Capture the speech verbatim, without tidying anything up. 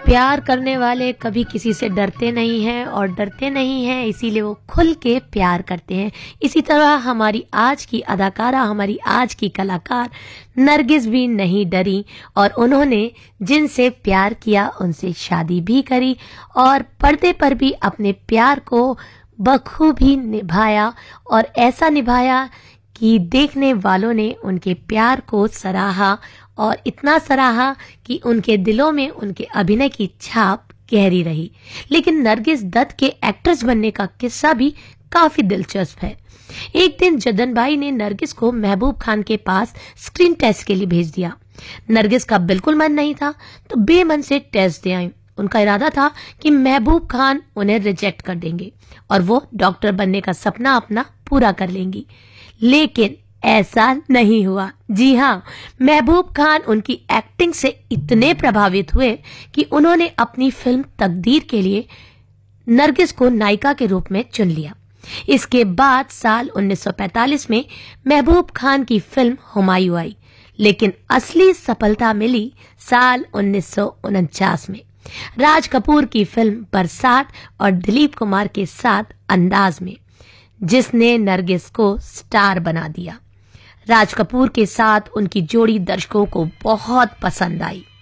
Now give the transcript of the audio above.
प्यार करने वाले कभी किसी से डरते नहीं हैं और डरते नहीं हैं, इसीलिए वो खुल के प्यार करते हैं। इसी तरह हमारी आज की अदाकारा, हमारी आज की कलाकार नरगिस भी नहीं डरी और उन्होंने जिनसे प्यार किया उनसे शादी भी करी और पर्दे पर भी अपने प्यार को बखूबी निभाया और ऐसा निभाया कि देखने वालों ने उनके प्यार को सराहा और इतना सराहा कि उनके दिलों में उनके अभिनय की छाप गहरी रही। लेकिन नरगिस दत्त के एक्ट्रेस बनने का किस्सा भी काफी दिलचस्प है। एक दिन जद्दन भाई ने नरगिस को महबूब खान के पास स्क्रीन टेस्ट के लिए भेज दिया। नरगिस का बिल्कुल मन नहीं था तो बेमन से टेस्ट दे आई। उनका इरादा था कि महबूब खान उन्हें रिजेक्ट कर देंगे और वो डॉक्टर बनने का सपना अपना पूरा कर लेंगी। लेकिन ऐसा नहीं हुआ। जी हाँ, महबूब खान उनकी एक्टिंग से इतने प्रभावित हुए कि उन्होंने अपनी फिल्म तकदीर के लिए नरगिस को नायिका के रूप में चुन लिया। इसके बाद साल उन्नीस सौ पैंतालीस में महबूब खान की फिल्म हुमायूं आई, लेकिन असली सफलता मिली साल उन्नीस सौ उनचास में राज कपूर की फिल्म बरसात और दिलीप कुमार के साथ अंदाज में, जिसने नरगिस को स्टार बना दिया। राज कपूर के साथ उनकी जोड़ी दर्शकों को बहुत पसंद आई।